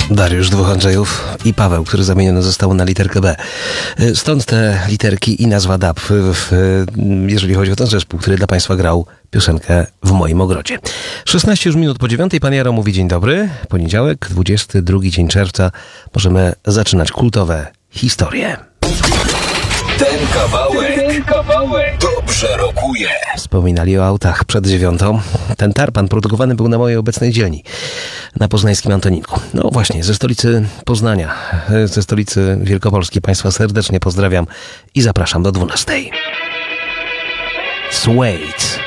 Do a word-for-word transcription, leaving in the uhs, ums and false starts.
Dariusz, dwóch Andrzejów i Paweł, który zamieniony został na literkę B. Stąd te literki i nazwa D A P, w, jeżeli chodzi o ten zespół, który dla Państwa grał piosenkę W moim ogrodzie. szesnaście już minut po dziewiątej. Pan Jaro mówi dzień dobry. Poniedziałek, dwudziesty drugi dzień czerwca. Możemy zaczynać kultowe historie. Ten kawałek, ten kawałek dobrze rokuje. Wspominali o autach przed dziewiątą. Ten tarpan produkowany był na mojej obecnej dzielni, na poznańskim Antoninku. No właśnie, ze stolicy Poznania, ze stolicy Wielkopolski. Państwa serdecznie pozdrawiam i zapraszam do dwunastej. Suede.